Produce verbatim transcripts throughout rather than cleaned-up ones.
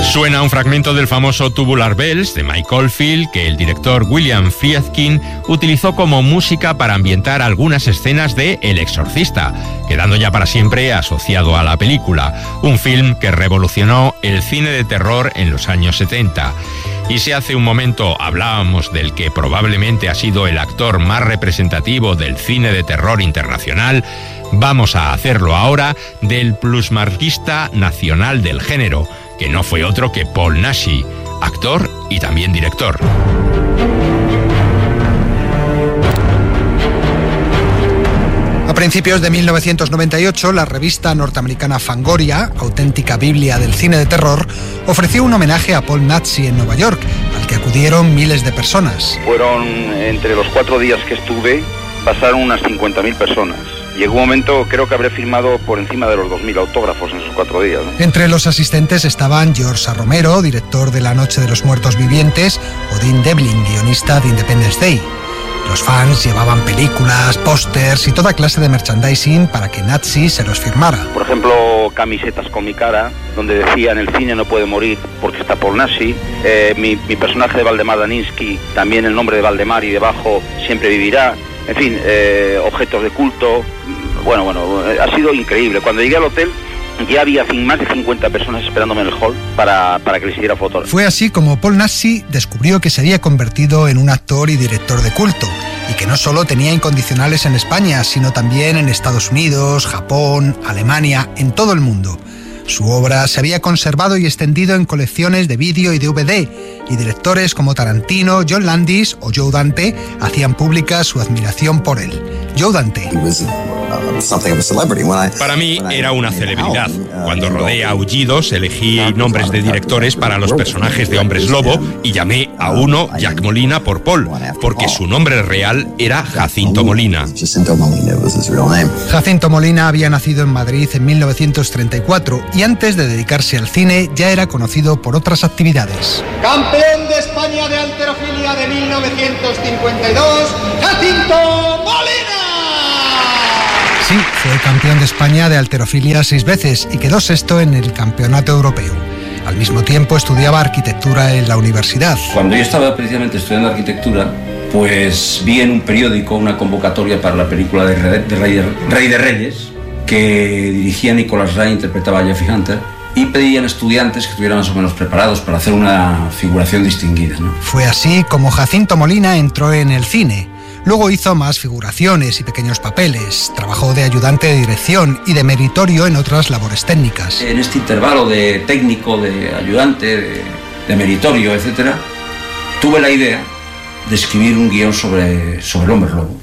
Suena un fragmento del famoso Tubular Bells de Mike Oldfield que el director William Friedkin utilizó como música para ambientar algunas escenas de El Exorcista, quedando ya para siempre asociado a la película, un film que revolucionó el cine de terror en los años setenta. Y si hace un momento hablábamos del que probablemente ha sido el actor más representativo del cine de terror internacional, vamos a hacerlo ahora del plusmarquista nacional del género, que no fue otro que Paul Naschy, actor y también director. A principios de mil novecientos noventa y ocho, la revista norteamericana Fangoria, auténtica biblia del cine de terror, ofreció un homenaje a Paul Naschy en Nueva York, al que acudieron miles de personas. Fueron, entre los cuatro días que estuve, pasaron unas cincuenta mil personas. Llegó un momento, creo que habré firmado por encima de los dos mil autógrafos en esos cuatro días, ¿no? Entre los asistentes estaban George A. Romero, director de La Noche de los Muertos Vivientes, o Dean Devlin, guionista de Independence Day. Los fans llevaban películas, pósters y toda clase de merchandising para que Naschy se los firmara. Por ejemplo, camisetas con mi cara, donde decían el cine no puede morir porque está Paul Naschy. Eh, mi, mi personaje de Valdemar Daninsky, también el nombre de Valdemar y debajo siempre vivirá. En fin, eh, objetos de culto. Bueno, bueno, ha sido increíble. Cuando llegué al hotel ya había más de cincuenta personas esperándome en el hall para, para que les hiciera fotos. Fue así como Paul Naschy descubrió que se había convertido en un actor y director de culto, y que no solo tenía incondicionales en España, sino también en Estados Unidos, Japón, Alemania, en todo el mundo. Su obra se había conservado y extendido en colecciones de vídeo y D V D, y directores como Tarantino, John Landis o Joe Dante hacían pública su admiración por él. Joe Dante. Para mí era una celebridad. Cuando rodé Aullidos, elegí nombres de directores para los personajes de Hombres Lobo y llamé a uno Jack Molina por Paul, porque su nombre real era Jacinto Molina. Jacinto Molina había nacido en Madrid en mil novecientos treinta y cuatro y antes de dedicarse al cine ya era conocido por otras actividades. Campeón de España de halterofilia de mil novecientos cincuenta y dos, Jacinto Molina. Sí, fue campeón de España de halterofilia seis veces y quedó sexto en el campeonato europeo. Al mismo tiempo estudiaba arquitectura en la universidad. Cuando yo estaba precisamente estudiando arquitectura, pues vi en un periódico una convocatoria para la película de Rey de, Rey de, Rey de Reyes, que dirigía Nicholas Ray, interpretaba a Jeffrey Hunter, y pedían estudiantes que estuvieran más o menos preparados para hacer una figuración distinguida, ¿no? Fue así como Jacinto Molina entró en el cine. Luego hizo más figuraciones y pequeños papeles, trabajó de ayudante de dirección y de meritorio en otras labores técnicas. En este intervalo de técnico, de ayudante, de, de meritorio, etcétera, tuve la idea de escribir un guión sobre, sobre el hombre lobo.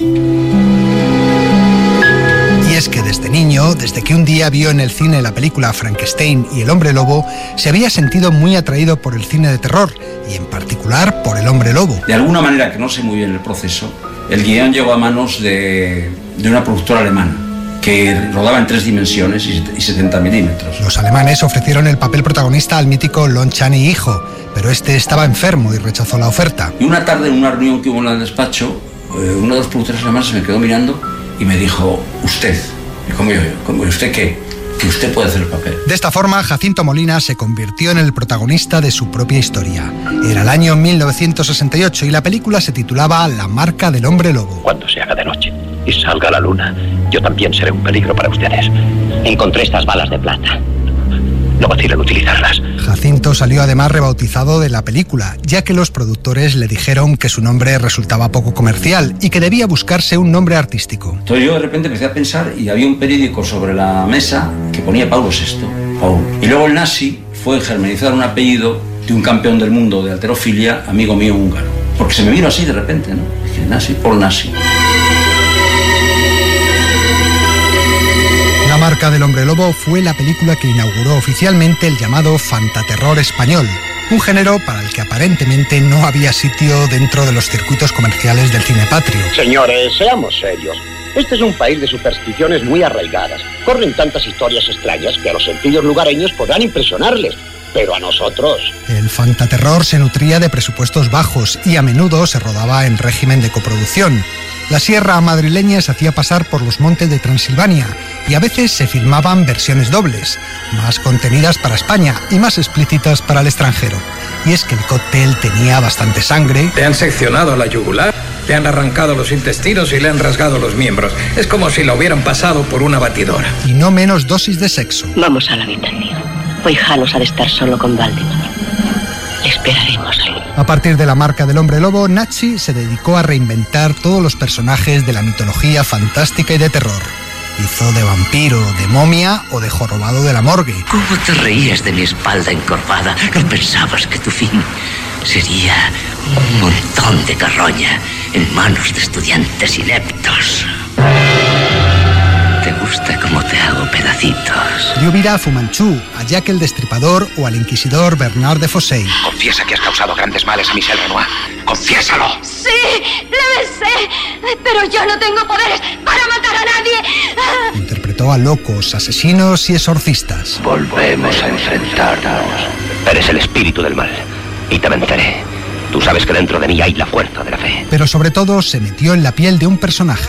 Y es que desde niño, desde que un día vio en el cine la película Frankenstein y el hombre lobo, se había sentido muy atraído por el cine de terror y en particular por el hombre lobo. De alguna manera, que no sé muy bien el proceso, el guión llegó a manos de, de una productora alemana que rodaba en tres dimensiones y setenta milímetros. Los alemanes ofrecieron el papel protagonista al mítico Lon Chaney hijo, pero este estaba enfermo y rechazó la oferta. Y una tarde, en una reunión que hubo en el despacho, eh, uno de los productores alemanes se me quedó mirando y me dijo, usted, y como yo, como usted qué, que usted puede hacer el papel. De esta forma, Jacinto Molina se convirtió en el protagonista de su propia historia. Era el año mil novecientos sesenta y ocho y la película se titulaba La marca del hombre lobo. Cuando se haga de noche y salga la luna, yo también seré un peligro para ustedes. Encontré estas balas de plata. No vacilen utilizarlas. Jacinto salió además rebautizado de la película, ya que los productores le dijeron que su nombre resultaba poco comercial y que debía buscarse un nombre artístico. Entonces yo de repente empecé a pensar y había un periódico sobre la mesa que ponía Paulo sexto, Paul. Y luego el Naschy fue germanizar un apellido de un campeón del mundo de halterofilia, amigo mío húngaro. Porque se me vino así de repente, ¿no? Dije, Naschy, Paul Naschy. La marca del hombre lobo fue la película que inauguró oficialmente el llamado fantaterror español, un género para el que aparentemente no había sitio dentro de los circuitos comerciales del cine patrio. Señores, seamos serios. Este es un país de supersticiones muy arraigadas. Corren tantas historias extrañas que a los sentidos lugareños podrán impresionarles, pero a nosotros... El fantaterror se nutría de presupuestos bajos y a menudo se rodaba en régimen de coproducción. La sierra madrileña se hacía pasar por los montes de Transilvania y a veces se filmaban versiones dobles, más contenidas para España y más explícitas para el extranjero. Y es que el cóctel tenía bastante sangre. Le han seccionado la yugular, le han arrancado los intestinos y le han rasgado los miembros. Es como si lo hubieran pasado por una batidora. Y no menos dosis de sexo. Vamos a la habitación. Hoy Janos ha de estar solo con Valdemar. Le esperaremos ahí. A partir de la marca del hombre lobo, Nachi se dedicó a reinventar todos los personajes de la mitología fantástica y de terror. Hizo de vampiro, de momia o de jorobado de la morgue. ¿Cómo te reías de mi espalda encorvada? ¿No pensabas que tu fin sería un montón de carroña en manos de estudiantes ineptos? ¿Te gusta cómo te hago pedacitos? Dio vida a Fu Manchu, a Jack el Destripador o al inquisidor Bernard de Fossey. Confiesa que has causado grandes males a Michel Renoir. ¡Confiésalo! Sí, lo sé, pero yo no tengo poderes para matar a nadie. Interpretó a locos, asesinos y exorcistas. Volvemos a enfrentarnos. Eres el espíritu del mal y te venceré. Tú sabes que dentro de mí hay la fuerza de la fe. Pero sobre todo se metió en la piel de un personaje.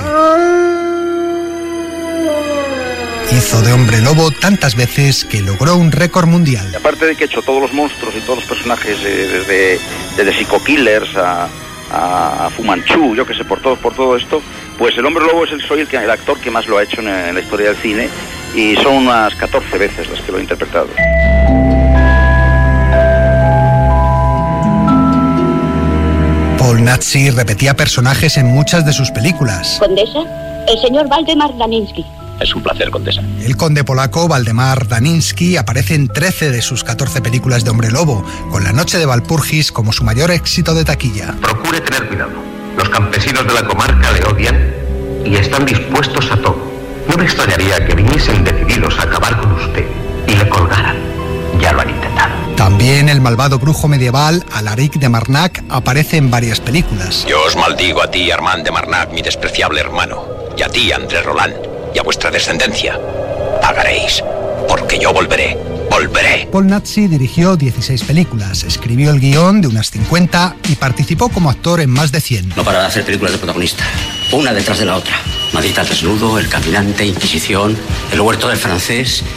Hizo de hombre lobo tantas veces que logró un récord mundial. Y aparte de que he hecho todos los monstruos y todos los personajes, eh, desde, desde Psycho Killers a, a, a Fu Manchu, yo que sé, por todo, por todo esto, pues el hombre lobo es el, soy el, que, el actor que más lo ha hecho en, en la historia del cine, y son unas catorce veces las que lo he interpretado. Paul Nazi repetía personajes en muchas de sus películas. Condesa, el señor Waldemar Daninsky. Es un placer, condesa. El conde polaco Waldemar Daninsky aparece en trece de sus catorce películas de hombre lobo, con La noche de Walpurgis como su mayor éxito de taquilla. Procure tener cuidado. Los campesinos de la comarca le odian y están dispuestos a todo. No me extrañaría que viniesen decididos a acabar con usted y le colgaran. Ya lo han intentado. También el malvado brujo medieval Alaric de Marnac aparece en varias películas. Yo os maldigo a ti, Armand de Marnac, mi despreciable hermano, y a ti, André Roland, y a vuestra descendencia. Pagaréis, porque yo volveré, volveré. Paul Nazi dirigió dieciséis películas, escribió el guión de unas cincuenta y participó como actor en más de cien. No para de hacer películas de protagonista, una detrás de la otra. Madrid al desnudo, El caminante, Inquisición, El huerto del francés...